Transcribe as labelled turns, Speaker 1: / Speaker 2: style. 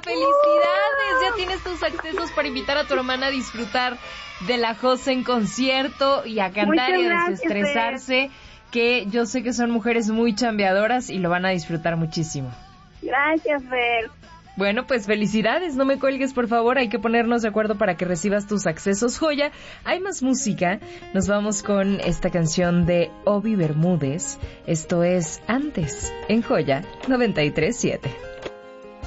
Speaker 1: felicidades. Ya tienes tus accesos para invitar a tu hermana a disfrutar de la José en concierto y a cantar y a desestresarse, que yo sé que son mujeres muy chambeadoras y lo van a disfrutar muchísimo.
Speaker 2: Gracias, Fer.
Speaker 1: Bueno, pues felicidades, no me cuelgues por favor, hay que ponernos de acuerdo para que recibas tus accesos. Joya, hay más música, nos vamos con esta canción de Obi Bermúdez, esto es Antes, en Joya 93.7.